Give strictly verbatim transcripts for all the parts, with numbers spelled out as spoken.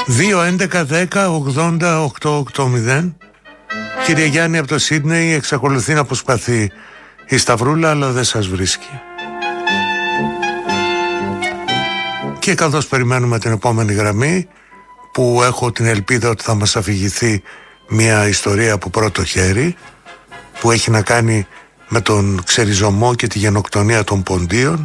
δύο έντεκα δέκα ογδόντα οκτακόσια ογδόντα. Κύριε Γιάννη από το Σίδνεϊ, εξακολουθεί να προσπαθεί η Σταυρούλα, αλλά δεν σας βρίσκει. Και καθώς περιμένουμε την επόμενη γραμμή, που έχω την ελπίδα ότι θα μας αφηγηθεί μια ιστορία από πρώτο χέρι, που έχει να κάνει με τον ξεριζωμό και τη γενοκτονία των Ποντίων,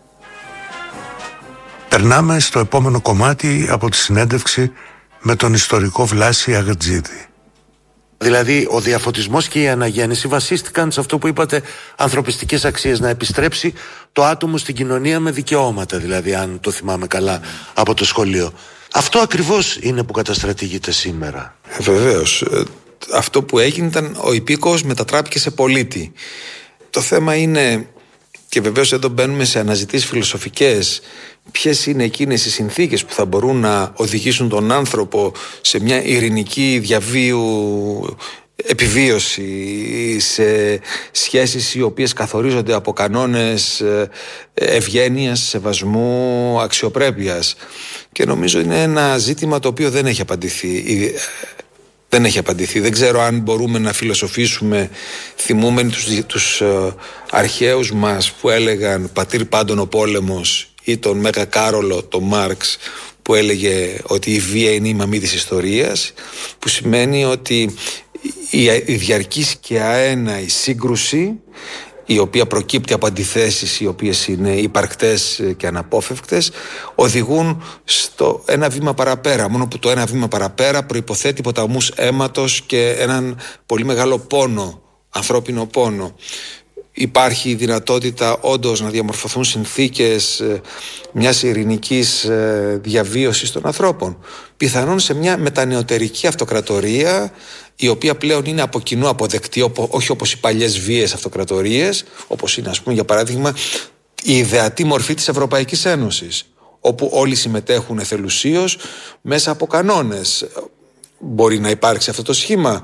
περνάμε στο επόμενο κομμάτι από τη συνέντευξη με τον ιστορικό Βλάση Αγατζίδη. Δηλαδή ο διαφωτισμός και η αναγέννηση βασίστηκαν σε αυτό που είπατε, ανθρωπιστικές αξίες, να επιστρέψει το άτομο στην κοινωνία με δικαιώματα, δηλαδή, αν το θυμάμαι καλά από το σχολείο. Αυτό ακριβώς είναι που καταστρατηγείται σήμερα. Ε, βεβαίως. Ε, αυτό που έγινε ήταν ο υπήκοος μετατράπηκε σε πολίτη. Το θέμα είναι, και βεβαίως εδώ μπαίνουμε σε αναζητήσεις φιλοσοφικές, ποιες είναι εκείνες οι συνθήκες που θα μπορούν να οδηγήσουν τον άνθρωπο σε μια ειρηνική διαβίου επιβίωση, σε σχέσεις οι οποίες καθορίζονται από κανόνες ευγένειας, σεβασμού, αξιοπρέπειας. Και νομίζω είναι ένα ζήτημα το οποίο δεν έχει απαντηθεί. Δεν έχει απαντηθεί. Δεν ξέρω αν μπορούμε να φιλοσοφήσουμε θυμούμενοι τους, τους uh, αρχαίους μας που έλεγαν «Πατήρ πάντων ο πόλεμος», ή τον Μέγα Κάρολο, τον Μάρξ, που έλεγε ότι η βία είναι η μαμή της ιστορίας, που σημαίνει ότι η, η διαρκής και αέναη σύγκρουση, η οποία προκύπτει από αντιθέσεις οι οποίες είναι υπαρκτές και αναπόφευκτες, οδηγούν στο ένα βήμα παραπέρα. Μόνο που το ένα βήμα παραπέρα προϋποθέτει ποταμούς αίματος και έναν πολύ μεγάλο πόνο, ανθρώπινο πόνο. Υπάρχει η δυνατότητα όντως να διαμορφωθούν συνθήκες μιας ειρηνικής διαβίωσης των ανθρώπων. Πιθανόν σε μια μετανεωτερική αυτοκρατορία, η οποία πλέον είναι από κοινού αποδεκτή, όχι όπως οι παλιές βίαιες αυτοκρατορίες, όπως είναι, ας πούμε, για παράδειγμα, η ιδεατή μορφή της Ευρωπαϊκής Ένωσης, όπου όλοι συμμετέχουν εθελουσίως μέσα από κανόνες. Μπορεί να υπάρξει αυτό το σχήμα.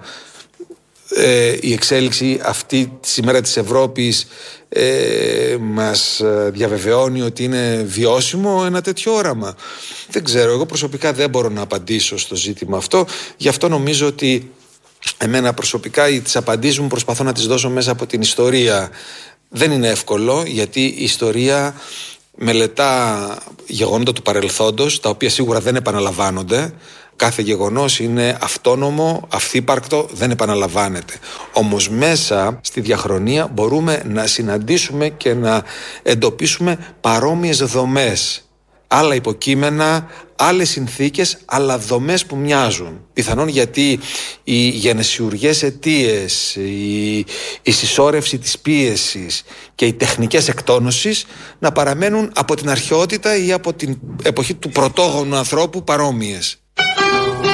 Ε, η εξέλιξη αυτή σήμερα της Ευρώπης ε, μας διαβεβαιώνει ότι είναι βιώσιμο ένα τέτοιο όραμα. Δεν ξέρω, εγώ προσωπικά δεν μπορώ να απαντήσω στο ζήτημα αυτό. Γι' αυτό νομίζω ότι εμένα προσωπικά τις απαντήσεις μου προσπαθώ να τις δώσω μέσα από την ιστορία. Δεν είναι εύκολο, γιατί η ιστορία μελετά γεγονότα του παρελθόντος, τα οποία σίγουρα δεν επαναλαμβάνονται. Κάθε γεγονός είναι αυτόνομο, αυθύπαρκτο, δεν επαναλαμβάνεται. Όμως μέσα στη διαχρονία μπορούμε να συναντήσουμε και να εντοπίσουμε παρόμοιες δομές. Άλλα υποκείμενα, άλλες συνθήκες, αλλά δομές που μοιάζουν. Πιθανόν γιατί οι γενεσιουργές αιτίες, η, η συσσόρευση της πίεσης και οι τεχνικές εκτόνωσης να παραμένουν από την αρχαιότητα ή από την εποχή του πρωτόγονου ανθρώπου παρόμοιες.